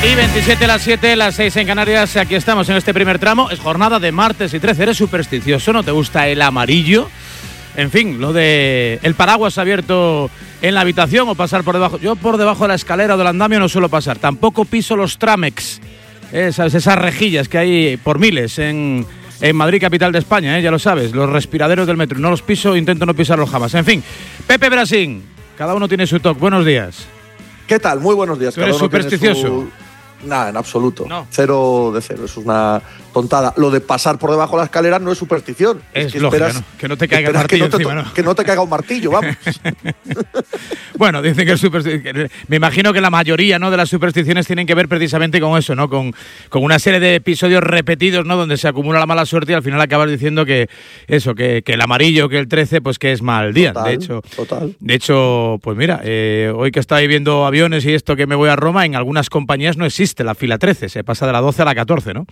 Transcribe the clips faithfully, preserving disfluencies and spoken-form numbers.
Y veintisiete a las siete, las seis en Canarias. Aquí estamos en este primer tramo. Es jornada de martes y trece. ¿Eres supersticioso? ¿No te gusta el amarillo? En fin, lo de el paraguas abierto en la habitación o pasar por debajo. Yo por debajo de la escalera o del andamio no suelo pasar. Tampoco piso los Tramex. Esas, esas rejillas que hay por miles en, en Madrid, capital de España, ¿eh? Ya lo sabes. Los respiraderos del metro. No los piso, intento no pisarlos jamás. En fin, Pepe Brasín. Cada uno tiene su toque. Buenos días. ¿Qué tal? Muy buenos días. ¿Tú eres supersticioso? Su... Nada, en absoluto. No. Cero de cero. Eso es una tontada. Lo de pasar por debajo de la escalera no es superstición. Es, es que lógica, esperas, ¿no? Que no te caiga el martillo que no te, encima, ¿no? Que no te caiga un martillo, vamos. Bueno, dicen que el superstición... Me imagino que la mayoría, ¿no?, de las supersticiones tienen que ver precisamente con eso, ¿no? Con, con una serie de episodios repetidos, ¿no?, donde se acumula la mala suerte y al final acabas diciendo que eso, que, que el amarillo, que el trece, pues que es mal día. Total, de hecho, total. De hecho, pues mira, eh, hoy que estáis viendo aviones y esto que me voy a Roma, en algunas compañías no existe la fila trece, se pasa de la doce a la catorce, ¿no?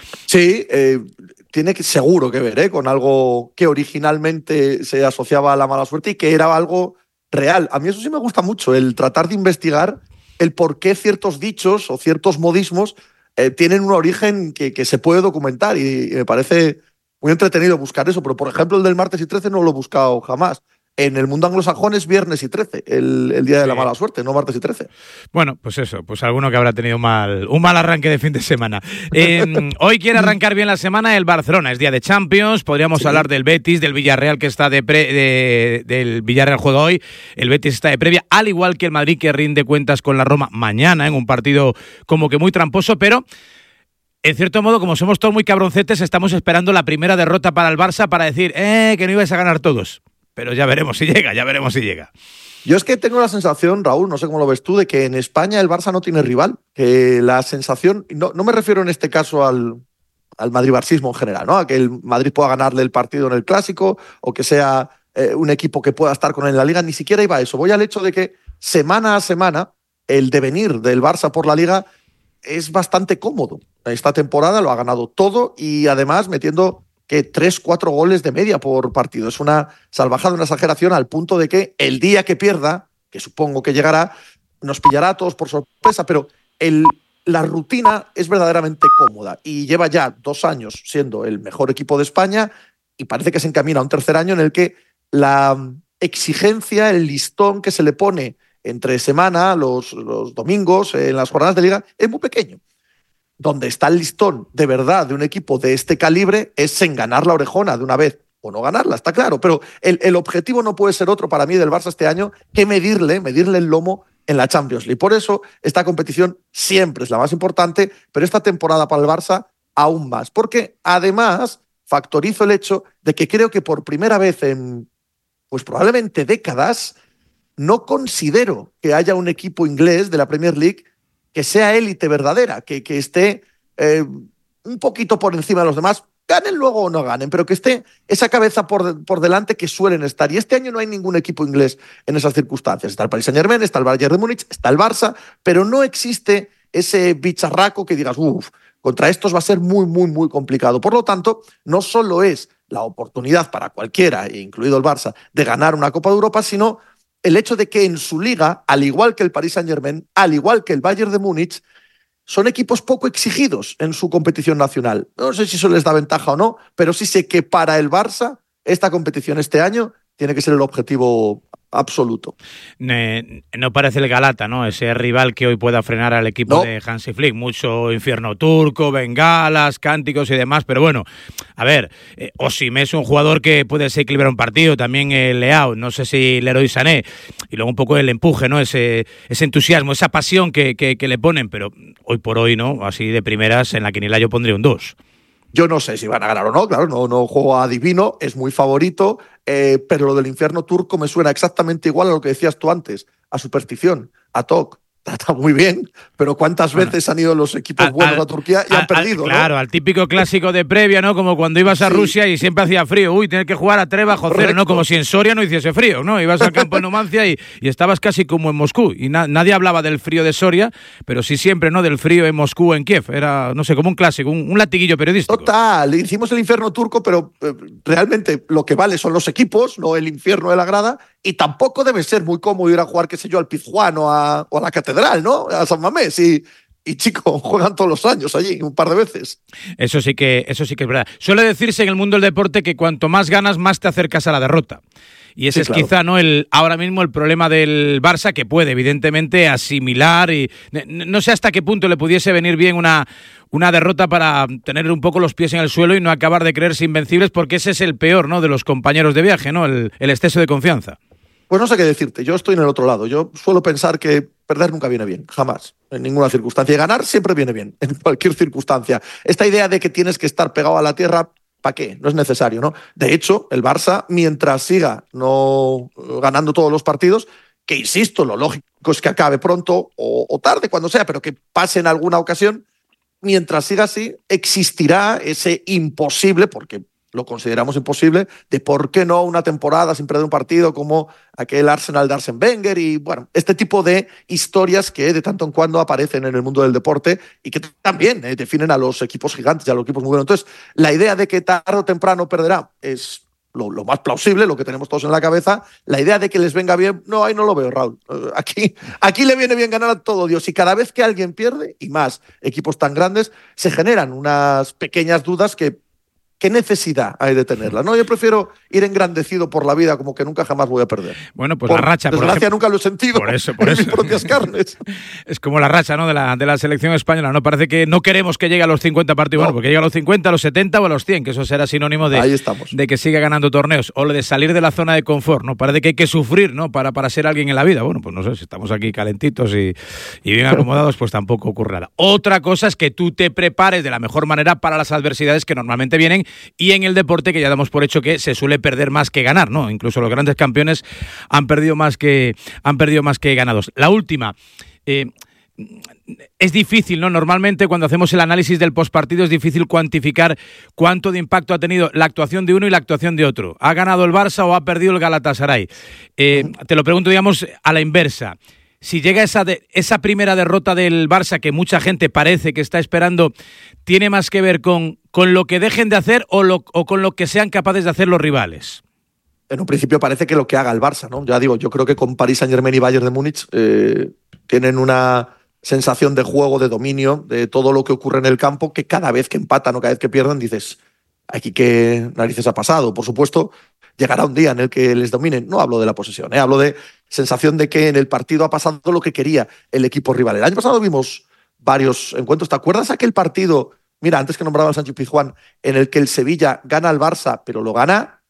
Sí, eh, tiene que, seguro que ver, ¿eh? Con algo que originalmente se asociaba a la mala suerte y que era algo real. A mí eso sí me gusta mucho, el tratar de investigar el por qué ciertos dichos o ciertos modismos eh, tienen un origen que, que se puede documentar y, y me parece muy entretenido buscar eso. Pero, por ejemplo, el del martes y trece no lo he buscado jamás. En el mundo anglosajón es viernes y trece, el, el día de sí. la mala suerte, no martes y trece. Bueno, pues eso, pues alguno que habrá tenido mal, un mal arranque de fin de semana. Eh, hoy quiere arrancar bien la semana el Barcelona, es día de Champions, podríamos sí. hablar del Betis, del Villarreal que está de, pre, de del Villarreal juega hoy, el Betis está de previa, al igual que el Madrid que rinde cuentas con la Roma mañana en un partido como que muy tramposo, pero... En cierto modo, como somos todos muy cabroncetes, estamos esperando la primera derrota para el Barça para decir, eh, que no ibais a ganar todos. Pero ya veremos si llega, ya veremos si llega. Yo es que tengo la sensación, Raúl, no sé cómo lo ves tú, de que en España el Barça no tiene rival. Que la sensación, no, no me refiero en este caso al, al madrid-barcismo en general, ¿no? A que el Madrid pueda ganarle el partido en el Clásico o que sea eh, un equipo que pueda estar con él en la Liga, ni siquiera iba a eso. Voy al hecho de que semana a semana el devenir del Barça por la Liga es bastante cómodo. Esta temporada lo ha ganado todo y además metiendo que tres, cuatro goles de media por partido. Es una salvajada, una exageración al punto de que el día que pierda, que supongo que llegará, nos pillará a todos por sorpresa, pero el, la rutina es verdaderamente cómoda y lleva ya dos años siendo el mejor equipo de España y parece que se encamina a un tercer año en el que la exigencia, el listón que se le pone entre semana, los, los domingos, en las jornadas de liga, es muy pequeño. Donde está el listón de verdad de un equipo de este calibre es en ganar la orejona de una vez o no ganarla, está claro, pero el, el objetivo no puede ser otro para mí del Barça este año que medirle, medirle el lomo en la Champions League. Por eso esta competición siempre es la más importante, pero esta temporada para el Barça aún más, porque además factorizo el hecho de que creo que por primera vez en, pues probablemente décadas, no considero que haya un equipo inglés de la Premier League que sea élite verdadera, que, que esté eh, un poquito por encima de los demás, ganen luego o no ganen, pero que esté esa cabeza por, por delante que suelen estar. Y este año no hay ningún equipo inglés en esas circunstancias. Está el Paris Saint-Germain, está el Bayern de Múnich, está el Barça, pero no existe ese bicharraco que digas, uff, contra estos va a ser muy, muy, muy complicado. Por lo tanto, no solo es la oportunidad para cualquiera, incluido el Barça, de ganar una Copa de Europa, sino el hecho de que en su liga, al igual que el Paris Saint-Germain, al igual que el Bayern de Múnich, son equipos poco exigidos en su competición nacional. No sé si eso les da ventaja o no, pero sí sé que para el Barça esta competición este año tiene que ser el objetivo absoluto. Ne, no parece el Galata, ¿no? Ese rival que hoy pueda frenar al equipo no. de Hansi Flick. Mucho infierno turco, bengalas, cánticos y demás, pero bueno, a ver, eh, Osimhen es un jugador que puede desequilibrar un partido, también el Leao, no sé si Leroy Sané, y luego un poco el empuje, ¿no? Ese, ese entusiasmo, esa pasión que, que, que le ponen, pero hoy por hoy, ¿no? Así de primeras, en la quiniela yo pondría un dos. Yo no sé si van a ganar o no, claro, no, no juego adivino, es muy favorito, eh, pero lo del infierno turco me suena exactamente igual a lo que decías tú antes, a superstición, a T O C. Está muy bien, pero ¿cuántas bueno, veces han ido los equipos al, buenos al, a Turquía y al, han perdido? Al, claro, ¿no? al típico clásico de previa, ¿no? Como cuando ibas a sí. Rusia y siempre hacía frío. Uy, tener que jugar a tres bajo cero, ¿no? Como si en Soria no hiciese frío, ¿no? Ibas al campo de Numancia y, y estabas casi como en Moscú. Y na, nadie hablaba del frío de Soria, pero sí siempre, ¿no? Del frío en Moscú, en Kiev. Era, no sé, como un clásico, un, un latiguillo periodístico. Total, hicimos el infierno turco, pero eh, realmente lo que vale son los equipos, no el infierno de la grada. Y tampoco debe ser muy cómodo ir a jugar, qué sé yo, al Pizjuán o a, o a la Catedral, ¿no? A San Mamés. Y Y chico, juegan todos los años allí, un par de veces. Eso sí que, eso sí que es verdad. Suele decirse en el mundo del deporte que cuanto más ganas, más te acercas a la derrota. Y ese sí, es claro. quizá no el ahora mismo el problema del Barça, que puede evidentemente asimilar y no sé hasta qué punto le pudiese venir bien una, una derrota para tener un poco los pies en el suelo y no acabar de creerse invencibles, porque ese es el peor, ¿no?, de los compañeros de viaje, ¿no?, el, el exceso de confianza. Pues no sé qué decirte, yo estoy en el otro lado. Yo suelo pensar que perder nunca viene bien, jamás, en ninguna circunstancia. Y ganar siempre viene bien, en cualquier circunstancia. Esta idea de que tienes que estar pegado a la tierra, ¿para qué? No es necesario, ¿no? De hecho, el Barça, mientras siga no ganando todos los partidos, que insisto, lo lógico es que acabe pronto o, o tarde, cuando sea, pero que pase en alguna ocasión, mientras siga así, existirá ese imposible, porque lo consideramos imposible, de por qué no una temporada sin perder un partido como aquel Arsenal de Arsene Wenger y, bueno, este tipo de historias que de tanto en cuando aparecen en el mundo del deporte y que también eh, definen a los equipos gigantes y a los equipos muy buenos. Entonces, la idea de que tarde o temprano perderá es lo, lo más plausible, lo que tenemos todos en la cabeza. La idea de que les venga bien, no, ahí no lo veo, Raúl. Aquí, aquí le viene bien ganar a todo Dios y cada vez que alguien pierde, y más equipos tan grandes, se generan unas pequeñas dudas que ¿qué necesidad hay de tenerla? No, yo prefiero ir engrandecido por la vida, como que nunca jamás voy a perder. Bueno, pues por la racha, por desgracia, ejemplo, nunca lo he sentido por eso, por en eso. mis propias carnes. Es como la racha, ¿no?, de la, de la selección española, ¿no? Parece que no queremos que llegue a los cincuenta partidos, no. Bueno, porque llegue a los cincuenta, a los setenta o a los cien, que eso será sinónimo de, Ahí estamos. de que siga ganando torneos, o de salir de la zona de confort, ¿no? Parece que hay que sufrir, ¿no?, para, para ser alguien en la vida. Bueno, pues no sé, si estamos aquí calentitos y, y bien acomodados, pues tampoco ocurre nada. Otra cosa es que tú te prepares de la mejor manera para las adversidades que normalmente vienen, y en el deporte que ya damos por hecho que se suele perder más que ganar, ¿no? Incluso los grandes campeones han perdido más que han perdido más que ganados. La última, eh, es difícil, ¿no? Normalmente cuando hacemos el análisis del postpartido es difícil cuantificar cuánto de impacto ha tenido la actuación de uno y la actuación de otro. ¿Ha ganado el Barça o ha perdido el Galatasaray? Eh, te lo pregunto, digamos, a la inversa. Si llega esa, de, esa primera derrota del Barça, que mucha gente parece que está esperando, ¿tiene más que ver con, con lo que dejen de hacer o, lo, o con lo que sean capaces de hacer los rivales? En un principio parece que lo que haga el Barça, ¿no? Ya digo, yo creo que con Paris Saint-Germain y Bayern de Múnich eh, tienen una sensación de juego, de dominio, de todo lo que ocurre en el campo, que cada vez que empatan o cada vez que pierden dices, aquí qué narices ha pasado. Por supuesto, llegará un día en el que les dominen. No hablo de la posesión, ¿eh? Hablo de sensación de que en el partido ha pasado lo que quería el equipo rival. El año pasado vimos varios encuentros. ¿Te acuerdas aquel partido, mira, antes que nombraba al Sánchez Pizjuán, en el que el Sevilla gana al Barça, pero lo gana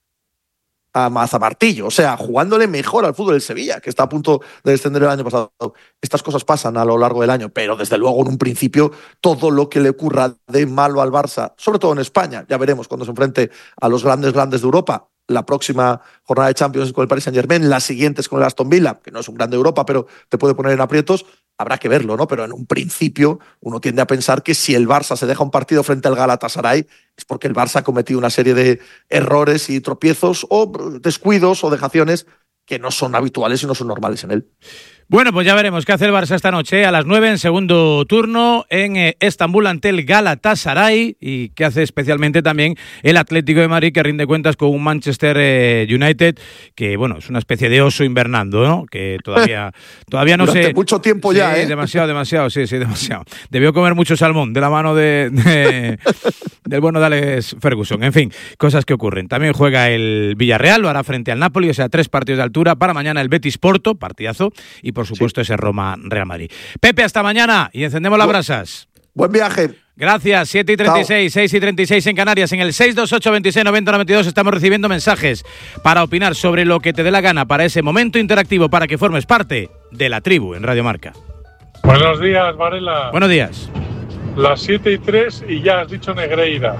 a mazamartillo? O sea, jugándole mejor al fútbol del Sevilla, que está a punto de descender el año pasado. Estas cosas pasan a lo largo del año, pero desde luego en un principio todo lo que le ocurra de malo al Barça, sobre todo en España, ya veremos cuando se enfrente a los grandes grandes de Europa. La próxima jornada de Champions es con el Paris Saint-Germain, las siguientes con el Aston Villa, que no es un grande de Europa, pero te puede poner en aprietos. Habrá que verlo, ¿no? Pero en un principio uno tiende a pensar que si el Barça se deja un partido frente al Galatasaray es porque el Barça ha cometido una serie de errores y tropiezos o descuidos o dejaciones que no son habituales y no son normales en él. Bueno, pues ya veremos qué hace el Barça esta noche a las nueve en segundo turno en eh, Estambul ante el Galatasaray, y qué hace especialmente también el Atlético de Madrid, que rinde cuentas con un Manchester eh, United que, bueno, es una especie de oso invernando, ¿no? Que todavía todavía no Durante sé mucho tiempo sí, ya, ¿eh? demasiado, demasiado, sí, sí, demasiado. Debió comer mucho salmón de la mano de, de del bueno de Alex Ferguson. En fin, cosas que ocurren. También juega el Villarreal, lo hará frente al Napoli, o sea, tres partidos de altura. Para mañana el Betis Porto, partidazo, y por supuesto, sí, ese Roma-Real Madrid. Pepe, hasta mañana y encendemos las brasas. Buen viaje. Gracias, siete y treinta y seis, seis y treinta y seis en Canarias. En el seis dos ocho, veintiséis, noventa, noventa y dos estamos recibiendo mensajes para opinar sobre lo que te dé la gana para ese momento interactivo, para que formes parte de la tribu en Radio Marca. Buenos días, Varela. Buenos días. Las siete y tres y ya has dicho Negreira.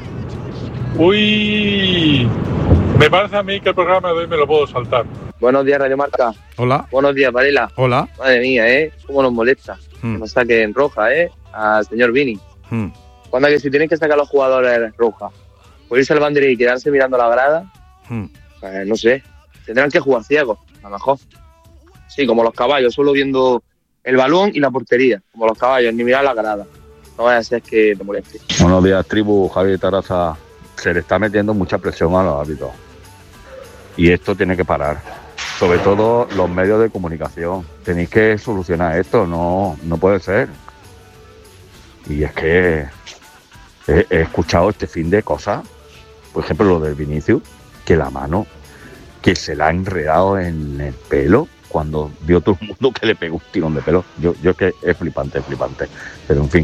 Uy, me parece a mí que el programa de hoy me lo puedo saltar. Buenos días, Radio Marca. Hola. Buenos días, Varela. Hola. Madre mía, ¿eh? Cómo nos molesta. Hmm. Que nos saquen roja, ¿eh? Al señor Vini. Hmm. Cuando que si tienen que sacar a los jugadores roja, por irse al banderín y quedarse mirando la grada, Hmm. pues no sé. Tendrán que jugar ciegos, a lo mejor. Sí, como los caballos, solo viendo el balón y la portería. Como los caballos, ni mirar la grada. No vaya a ser que te moleste. Buenos días, tribu. Javier Tarraza. Se le está metiendo mucha presión a los árbitros. Y esto tiene que parar. Sobre todo los medios de comunicación. Tenéis que solucionar esto, no, no puede ser. Y es que he, he escuchado este fin de cosas, por ejemplo lo del Vinicius, que la mano, que se la ha enredado en el pelo cuando vio todo el mundo que le pegó un tirón de pelo. Yo, yo que es flipante, es flipante. Pero en fin.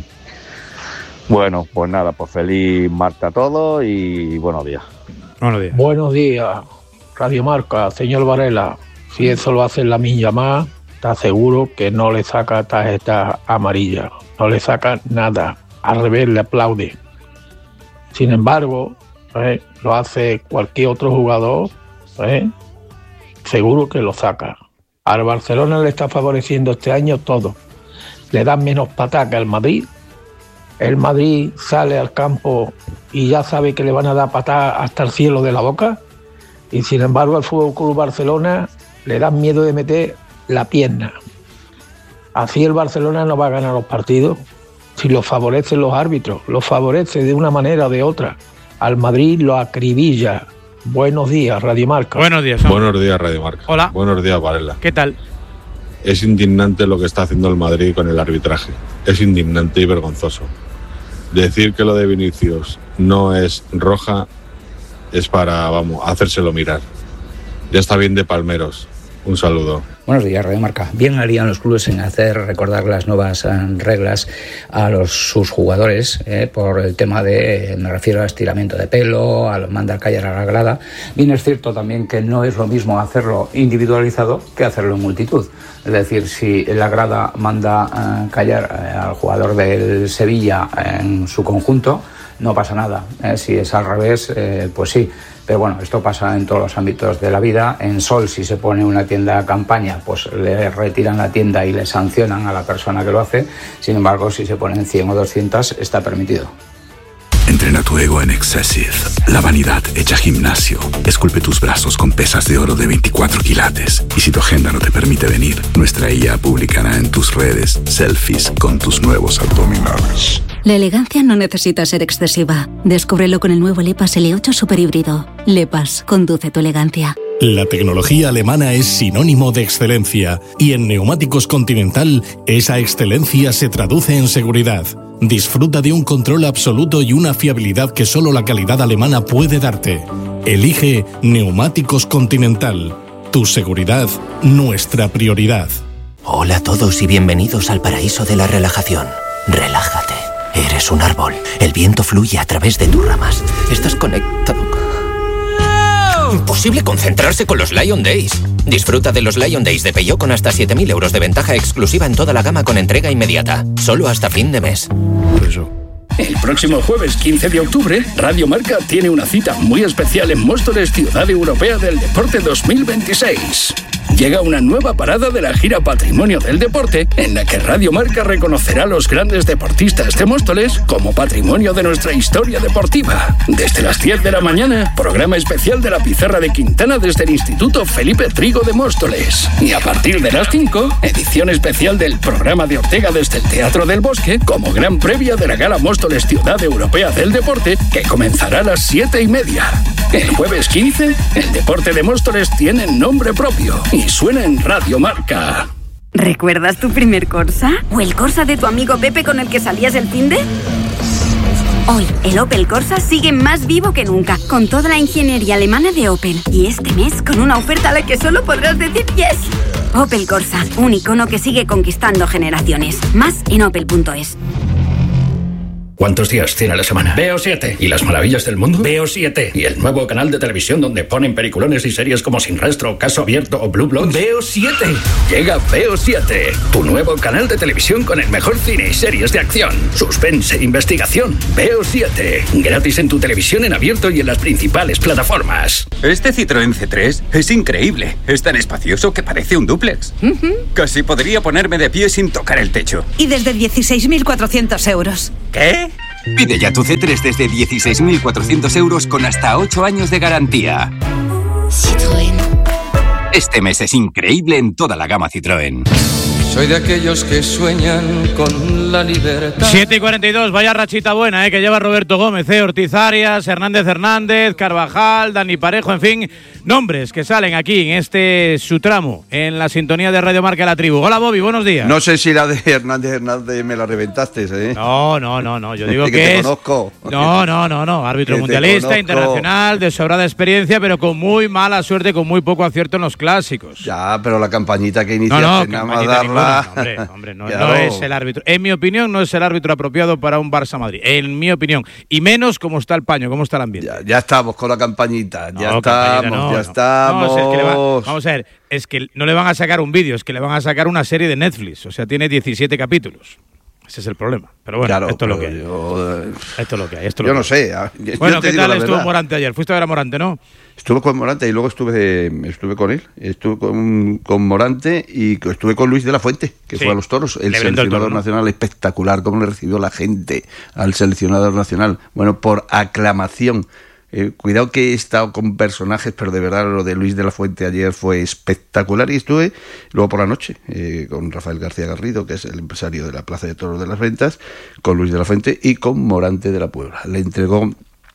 Bueno, pues nada, pues feliz marca a todos y buenos días. Buenos días. Buenos días, Radio Marca, señor Varela. Si eso lo hace la Minjamá, está seguro que no le saca tarjeta amarilla, no le saca nada, al revés le aplaude. Sin embargo, eh, lo hace cualquier otro jugador, eh, seguro que lo saca. Al Barcelona le está favoreciendo este año todo. Le dan menos patada que al Madrid. El Madrid sale al campo y ya sabe que le van a dar patada hasta el cielo de la boca. Y sin embargo al F C Barcelona le dan miedo de meter la pierna. Así el Barcelona no va a ganar los partidos si lo favorecen los árbitros. Lo favorece de una manera o de otra. Al Madrid lo acribilla. Buenos días, Radio Marca. Buenos días. Hombre. Buenos días, Radio Marca. Hola. Buenos días, Varela. ¿Qué tal? Es indignante lo que está haciendo el Madrid con el arbitraje. Es indignante y vergonzoso. Decir que lo de Vinicius no es roja es para, vamos, hacérselo mirar. Ya está bien de palmeros. Un saludo. Buenos días, Radio Marca. Bien harían los clubes en hacer recordar las nuevas eh, reglas a los, sus jugadores eh, por el tema de, me refiero al estiramiento de pelo, al mandar callar a la grada. Bien es cierto también que no es lo mismo hacerlo individualizado que hacerlo en multitud. Es decir, si la grada manda eh, callar eh, al jugador del Sevilla en su conjunto, no pasa nada. Eh, si es al revés, eh, pues sí. Pero bueno, esto pasa en todos los ámbitos de la vida. En Sol, si se pone una tienda a campaña, pues le retiran la tienda y le sancionan a la persona que lo hace. Sin embargo, si se ponen cien o doscientas, está permitido. Entrena tu ego en Excessive. La vanidad hecha gimnasio. Esculpe tus brazos con pesas de oro de veinticuatro quilates. Y si tu agenda no te permite venir, nuestra I A publicará en tus redes selfies con tus nuevos abdominales. La elegancia no necesita ser excesiva. Descúbrelo con el nuevo Lepas L ocho Super Híbrido. Lepas, conduce tu elegancia. La tecnología alemana es sinónimo de excelencia y en Neumáticos Continental esa excelencia se traduce en seguridad. Disfruta de un control absoluto y una fiabilidad que solo la calidad alemana puede darte. Elige Neumáticos Continental. Tu seguridad, nuestra prioridad. Hola a todos y bienvenidos al paraíso de la relajación. Relájate. Eres un árbol. El viento fluye a través de tus ramas. Estás conectado. Imposible concentrarse con los Lion Days. Disfruta de los Lion Days de Peugeot con hasta siete mil euros de ventaja exclusiva en toda la gama con entrega inmediata. Solo hasta fin de mes. Eso. El próximo jueves quince de octubre, Radio Marca tiene una cita muy especial en Móstoles, Ciudad Europea del Deporte dos mil veintiséis. Llega una nueva parada de la gira Patrimonio del Deporte, en la que Radio Marca reconocerá a los grandes deportistas de Móstoles como patrimonio de nuestra historia deportiva. Desde las diez de la mañana, programa especial de la Pizarra de Quintana desde el Instituto Felipe Trigo de Móstoles. Y a partir de las cinco, edición especial del programa de Ortega desde el Teatro del Bosque, como gran previa de la Gala Móstoles Ciudad Europea del Deporte, que comenzará a las siete y media. El jueves quince, el deporte de Móstoles tiene nombre propio y suena en Radio Marca. ¿Recuerdas tu primer Corsa? ¿O el Corsa de tu amigo Pepe con el que salías el finde? Hoy, el Opel Corsa sigue más vivo que nunca, con toda la ingeniería alemana de Opel. Y este mes, con una oferta a la que solo podrás decir yes. Opel Corsa, un icono que sigue conquistando generaciones. Más en opel punto es. ¿Cuántos días tiene la semana? Veo siete. ¿Y las maravillas del mundo? Veo siete. ¿Y el nuevo canal de televisión donde ponen peliculones y series como Sin Rastro, Caso Abierto o Blue Bloods? Veo siete. Llega Veo siete, tu nuevo canal de televisión con el mejor cine y series de acción, suspense e investigación. Veo siete. Gratis en tu televisión en abierto y en las principales plataformas. Este Citroën C tres es increíble. Es tan espacioso que parece un dúplex. Uh-huh. Casi podría ponerme de pie sin tocar el techo. Y desde dieciséis mil cuatrocientos euros. ¿Qué? Pide ya tu C tres desde dieciséis mil cuatrocientos euros con hasta ocho años de garantía. Citroën. Este mes es increíble en toda la gama Citroën. Soy de aquellos que sueñan con la libertad. siete y cuarenta y dos, vaya rachita buena, ¿eh? Que lleva Roberto Gómez, ¿eh? Ortiz Arias, Hernández Hernández, Carvajal, Dani Parejo, en fin, nombres que salen aquí en este su tramo, en la sintonía de Radio Marca La Tribu. Hola, Bobby, buenos días. No sé si la de Hernández Hernández me la reventaste, ¿eh? No, no, no, no, yo digo que, que te es... conozco. No, no, no, no, árbitro Que mundialista, internacional, de sobrada experiencia, pero con muy mala suerte, con muy poco acierto en los clásicos. Ya, pero la campañita que iniciaste, no, no, nada más darla... darla... Hombre, hombre, no, no es el árbitro. En mi opinión, no es el árbitro apropiado para un Barça-Madrid. En mi opinión. Y menos cómo está el paño, cómo está el ambiente. Ya, ya estamos con la campañita. Ya no, estamos, no, ya no. estamos. No, es que le va, vamos a ver, es que no le van a sacar un vídeo, es que le van a sacar una serie de Netflix. O sea, tiene diecisiete capítulos. Ese es el problema. Pero bueno, claro, esto es lo que hay. Yo, esto es lo que hay. Esto yo lo no que sé. Hay. Bueno, ¿qué tal estuvo Morante ayer? Fuiste a ver a Morante, ¿no? Estuve con Morante y luego estuve estuve con él. Estuve con, con Morante y estuve con Luis de la Fuente, que sí, fue a los Toros. El seleccionador el toro, ¿no? nacional, espectacular. Cómo le recibió la gente al seleccionador nacional. Bueno, por aclamación. Eh, cuidado que he estado con personajes, pero de verdad lo de Luis de la Fuente ayer fue espectacular. Y estuve luego por la noche eh, con Rafael García Garrido, que es el empresario de la Plaza de Toros de las Ventas, con Luis de la Fuente y con Morante de la Puebla. Le entregó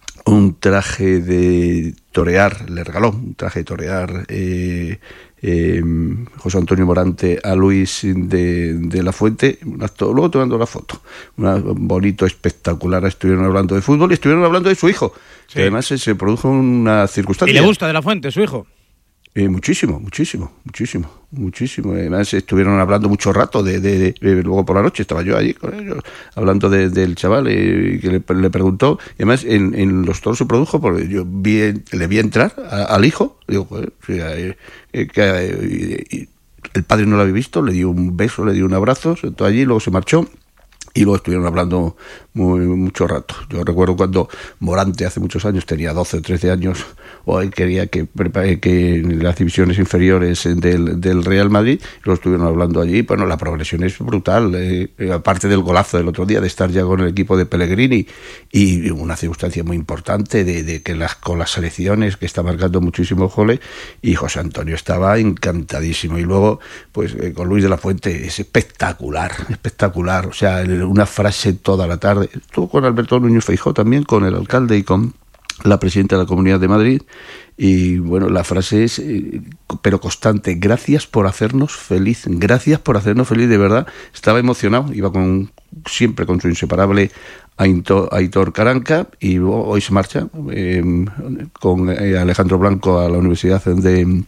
un traje de torear, le regaló un traje de torear eh, eh, José Antonio Morante a Luis de, de la Fuente. Luego te mando la foto. Una, bonito, espectacular. Estuvieron hablando de fútbol y estuvieron hablando de su hijo. Sí. Que además se, se produjo una circunstancia. ¿Y le gusta de la Fuente, su hijo? Eh, muchísimo, muchísimo, muchísimo, muchísimo. Además estuvieron hablando mucho rato de, de, de, de luego por la noche estaba yo allí con ellos hablando de, del chaval eh, que le, le preguntó. Y además en, en los toros se produjo porque yo vi, le vi entrar a, al hijo. Digo, pues, eh, eh, que eh, el padre no lo había visto, le dio un beso, le dio un abrazo, se sentó allí, luego se marchó. Y luego estuvieron hablando muy, mucho rato. Yo recuerdo cuando Morante hace muchos años, tenía doce o trece años, o él quería que, que en las divisiones inferiores del, del Real Madrid, lo estuvieron hablando allí. Bueno, la progresión es brutal, eh, aparte del golazo del otro día, de estar ya con el equipo de Pellegrini, y una circunstancia muy importante de, de que las, con las selecciones, que está marcando muchísimos goles, y José Antonio estaba encantadísimo. Y luego, pues eh, con Luis de la Fuente, es espectacular, espectacular, o sea, el, una frase toda la tarde. Estuvo con Alberto Núñez Feijóo también, con el alcalde y con la presidenta de la Comunidad de Madrid. Y bueno, la frase es, eh, pero constante: gracias por hacernos feliz, gracias por hacernos feliz, de verdad. Estaba emocionado, iba con siempre con su inseparable Aitor Caranca, y hoy se marcha eh, con eh, Alejandro Blanco a la Universidad de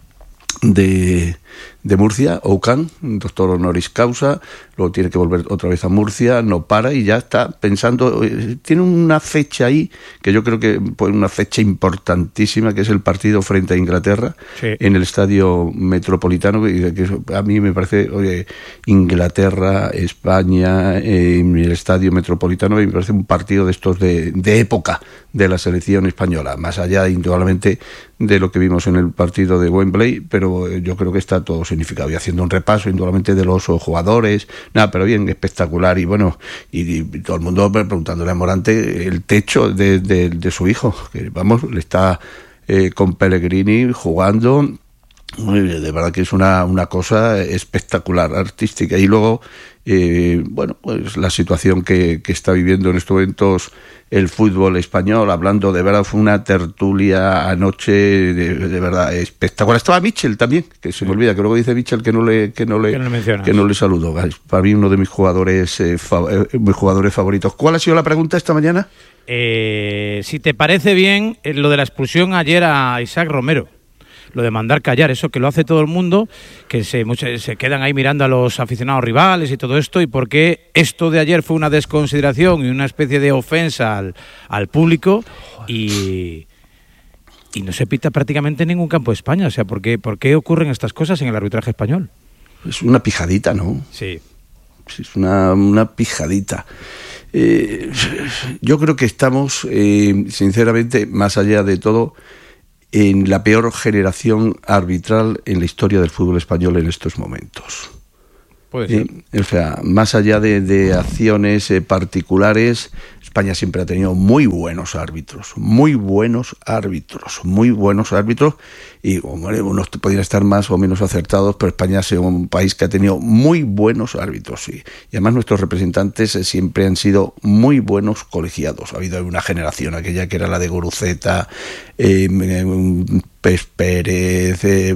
de, de Murcia, Oucan, doctor honoris causa. Luego tiene que volver otra vez a Murcia, no para y ya está pensando, tiene una fecha ahí que yo creo que pues, una fecha importantísima, que es el partido frente a Inglaterra, sí, en el Estadio Metropolitano, que, que a mí me parece, oye, Inglaterra, España, eh, en el Estadio Metropolitano, me parece un partido de estos de, de época de la selección española, más allá indudablemente de lo que vimos en el partido de Wembley, pero yo creo que está todo significado. Y haciendo un repaso indudablemente de los jugadores, nada, pero bien, espectacular. Y bueno, y, y todo el mundo preguntándole a Morante el techo de, de, de su hijo, que vamos, le está eh, con Pellegrini jugando. De verdad que es una, una cosa espectacular, artística. Y luego, eh, bueno, pues la situación que, que está viviendo en estos momentos el fútbol español, hablando de verdad, fue una tertulia anoche de, de verdad espectacular. Estaba Michel también, que se me olvida, que luego dice Michel que no le que no le, que no le, que no le saludo. Para mí uno de mis jugadores eh, fa, eh, mis jugadores favoritos. ¿Cuál ha sido la pregunta esta mañana? Eh, si te parece bien eh, lo de la expulsión ayer a Isaac Romero. Lo de mandar callar, eso que lo hace todo el mundo, que se, muchos, se quedan ahí mirando a los aficionados rivales y todo esto, y por qué esto de ayer fue una desconsideración y una especie de ofensa al, al público, y, y no se pita prácticamente en ningún campo de España. O sea, ¿por qué, por qué ocurren estas cosas en el arbitraje español? Es una pijadita, ¿no? Sí. Es una, una pijadita. Eh, yo creo que estamos, eh, sinceramente, más allá de todo, en la peor generación arbitral en la historia del fútbol español en estos momentos. Puede ser. Eh, o sea, más allá de, de acciones eh, particulares, España siempre ha tenido muy buenos árbitros, muy buenos árbitros, muy buenos árbitros, y hombre, unos podrían estar más o menos acertados, pero España ha sido un país que ha tenido muy buenos árbitros, y, y además nuestros representantes eh, siempre han sido muy buenos colegiados. Ha habido una generación, aquella que era la de Guruceta, eh, Pérez Pérez, eh,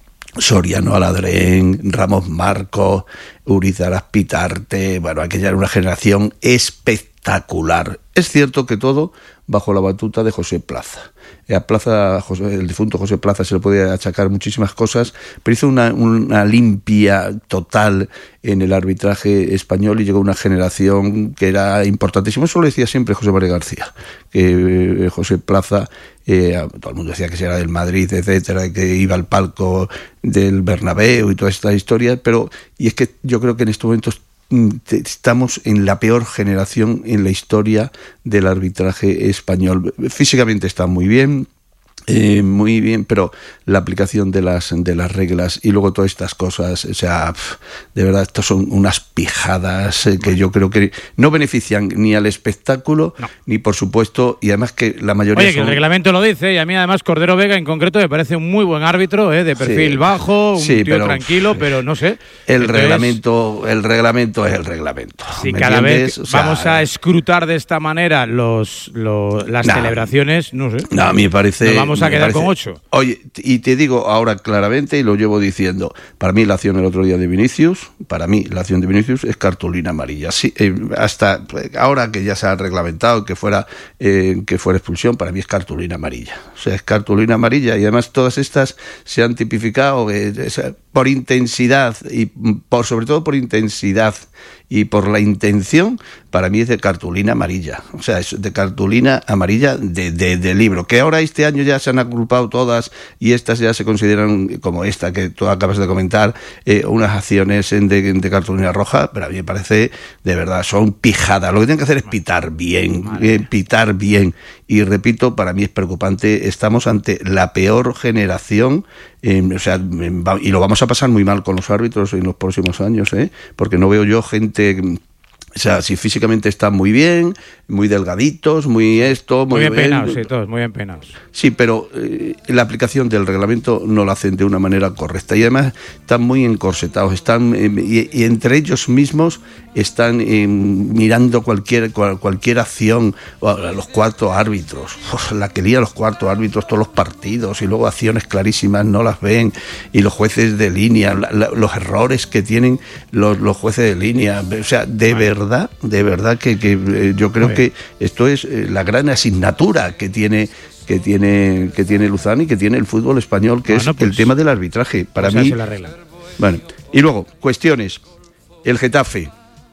Soriano Aladrén, Ramos Marcos, Urizaras Pitarte, bueno, aquella era una generación espectacular. Es cierto que todo bajo la batuta de José Plaza. A Plaza, José, el difunto José Plaza, se le podía achacar muchísimas cosas, pero hizo una, una limpia total en el arbitraje español y llegó una generación que era importantísima. Eso lo decía siempre José María García, que eh, José Plaza, eh, todo el mundo decía que era del Madrid, etcétera, que iba al palco del Bernabéu y toda esta historia, pero y es que yo creo que en estos momentos estamos en la peor generación en la historia del arbitraje español. Físicamente está muy bien, eh, muy bien, pero la aplicación de las de las reglas y luego todas estas cosas, o sea, pff, de verdad, estos son unas pijadas eh, que yo creo que no benefician ni al espectáculo, no. ni por supuesto, y además que la mayoría Oye, son... que el reglamento lo dice, y a mí además Cordero Vega en concreto me parece un muy buen árbitro, eh, de perfil sí, bajo, un sí, tío pero, tranquilo, pero no sé. El Entonces, reglamento, el reglamento es el reglamento. Si ¿me cada entiendes? vez O sea, vamos a escrutar de esta manera los, los las nah, celebraciones, no sé. No, a mí me parece... Nos vamos a quedar parece, con ocho. Oye, y te digo ahora claramente, y lo llevo diciendo, para mí la acción el otro día de Vinicius, para mí la acción de Vinicius es cartulina amarilla. Sí, eh, hasta ahora que ya se ha reglamentado que fuera eh, que fuera expulsión, para mí es cartulina amarilla. O sea, es cartulina amarilla, y además todas estas se han tipificado eh, por intensidad, y por sobre todo por intensidad y por la intención, para mí es de cartulina amarilla. O sea, es de cartulina amarilla de, de, de libro. Que ahora este año ya se han agrupado todas y estas ya se consideran, como esta que tú acabas de comentar, eh, unas acciones de, de cartulina roja, pero a mí me parece, de verdad, son pijadas. Lo que tienen que hacer es pitar bien, eh, pitar bien. Y repito, para mí es preocupante. Estamos ante la peor generación, eh, o sea, y lo vamos a pasar muy mal con los árbitros en los próximos años, ¿eh? Porque no veo yo gente... O sea, si físicamente están muy bien, muy delgaditos, muy esto... Muy, muy bien penados, sí, todos, muy bien penados. Sí, pero eh, la aplicación del reglamento no lo hacen de una manera correcta. Y además están muy encorsetados, están eh, y, y entre ellos mismos están eh, mirando cualquier cual, cualquier acción, los cuartos árbitros, uf, la que lía los cuartos árbitros todos los partidos, y luego acciones clarísimas no las ven, y los jueces de línea, la, la, los errores que tienen los, los jueces de línea. O sea, de verdad verdad, de verdad que, que eh, yo creo que esto es eh, la gran asignatura que tiene que tiene que tiene Luzán y que tiene el fútbol español, que bueno, es pues, el tema del arbitraje. Para mí. Bueno, y luego cuestiones. El Getafe,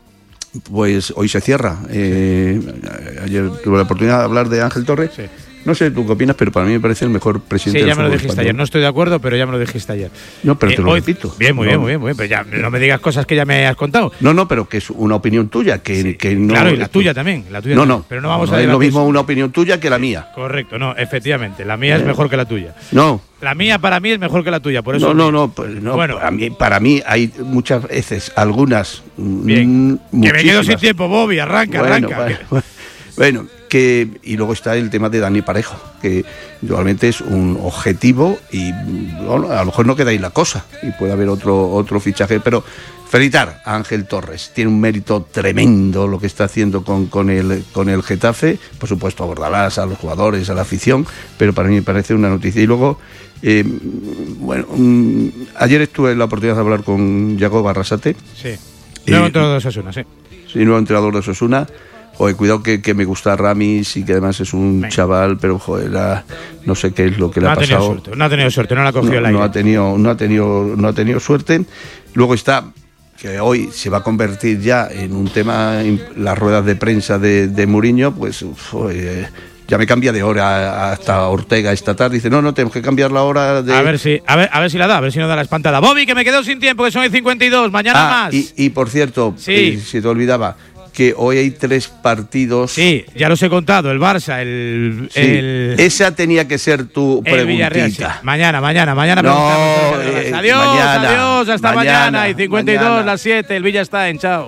pues hoy se cierra. Eh, ayer tuve la oportunidad de hablar de Ángel Torres. Sí. No sé tú qué opinas, pero para mí me parece el mejor presidente sí, del ya me lo fútbol dijiste español. ayer. No estoy de acuerdo, pero ya me lo dijiste ayer. No, pero eh, te lo hoy, repito. Bien, muy no. bien, muy bien, muy bien. Pero ya no me digas cosas que ya me has contado. No, no, pero que es una opinión tuya. que, sí, que no, Claro, y la tuya también. La tuya no, también. no. Pero no vamos no a es lo mismo eso. una opinión tuya que la mía. Correcto, no, efectivamente. La mía eh. es mejor que la tuya. No. La mía para mí es mejor que la tuya, por eso. No, no, no, pues no. Bueno, para mí, para mí hay muchas veces, algunas. Bien. Mm, que me quedo sin tiempo, Bobby. Arranca, bueno, arranca. Bueno, bueno. bueno que y luego está el tema de Dani Parejo, que realmente es un objetivo y bueno, a lo mejor no queda ahí la cosa y puede haber otro otro fichaje, pero felicitar a Ángel Torres, tiene un mérito tremendo lo que está haciendo con, con, el, con el Getafe, por supuesto a Bordalás, a los jugadores, a la afición, pero para mí me parece una noticia. Y luego, eh, bueno, um, ayer tuve la oportunidad de hablar con Jacob Arrasate. Sí, nuevo eh, entrenador de Osasuna, sí. Sí, nuevo entrenador de Osasuna. Joder, cuidado que, que me gusta Ramis y que además es un Venga. chaval, pero joder, la, no sé qué es lo que no le ha, ha pasado. Suerte, no ha tenido suerte, no la ha cogido no, el aire. No ha tenido, no ha tenido, no ha tenido suerte. Luego está que hoy se va a convertir ya en un tema, en las ruedas de prensa de, de Mourinho, pues joder, ya me cambia de hora hasta Ortega esta tarde. Dice, no, no, tenemos que cambiar la hora de... A ver si, a ver, a ver si la da, a ver si no da la espantada. Bobby, que me quedo sin tiempo, que son el cincuenta y dos, mañana ah, más. Y, y por cierto, sí. eh, si te olvidaba, que hoy hay tres partidos. Sí, ya los he contado, el Barça, el... Sí, el esa tenía que ser tu el Villarreal, sí. preguntita. Mañana, mañana, mañana. No, eh, adiós, mañana, adiós, hasta mañana. mañana Y cincuenta y dos, mañana. las siete, el Villa está en chao.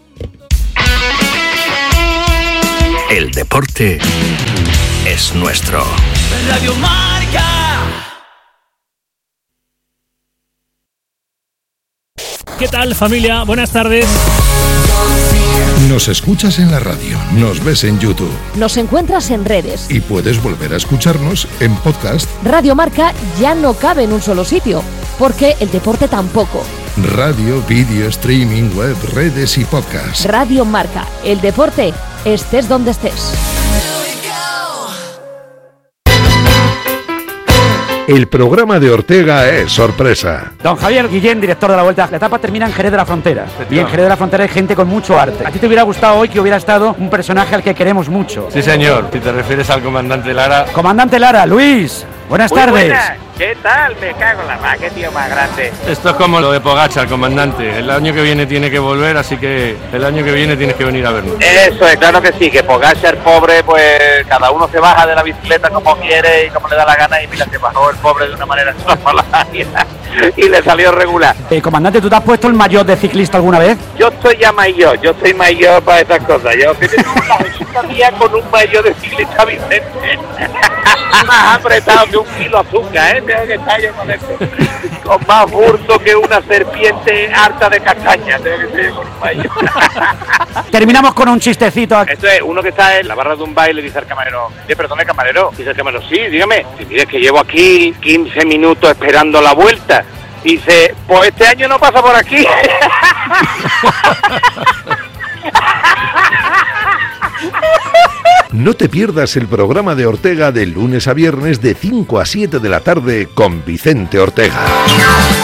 El deporte es nuestro. Radio Marca. ¿Qué tal, familia? Buenas tardes. Nos escuchas en la radio, nos ves en YouTube Nos encuentras en redes. y puedes volver a escucharnos en podcast. Radio Marca ya no cabe en un solo sitio, porque el deporte tampoco. Radio, vídeo, streaming, web, redes y podcast. Radio Marca, el deporte, estés donde estés. El programa de Ortega es sorpresa. Don Javier Guillén, director de la Vuelta. La etapa termina en Jerez de la Frontera. Y en Jerez de la Frontera hay gente con mucho arte. ¿A ti te hubiera gustado hoy que hubiera estado un personaje al que queremos mucho? Sí, señor. Si te refieres al comandante Lara. Comandante Lara, Luis, buenas Muy tardes. buenas. ¿Qué tal? Me cago en la mar, qué tío más grande. Esto es como lo de Pogačar, comandante. El año que viene tiene que volver, así que el año que viene tienes que venir a vernos. Eso es, claro que sí, que Pogačar, pobre, pues cada uno se baja de la bicicleta como quiere y como le da la gana, y mira, se bajó el pobre de una manera extraordinaria y le salió regular. Eh, comandante, ¿tú te has puesto el maillot de ciclista alguna vez? Yo estoy ya mayor, yo soy mayor para estas cosas. Yo que tengo una vecina mía con un maillot de ciclista Vicente. Más apretado que un kilo de azúcar, ¿eh? Tengo que estar yo con esto. Con más burso que una serpiente harta de castaña. Tengo que estar yo con un maillot. Terminamos con un chistecito. Esto es uno que está en la barra de un baile, dice el camarero. Eh, perdone, camarero. Dice el camarero, sí, dígame. Si mire que llevo aquí quince minutos esperando la vuelta. Dice, pues este año no pasa por aquí. No te pierdas el programa de Ortega de lunes a viernes de cinco a siete de la tarde con Vicente Ortega.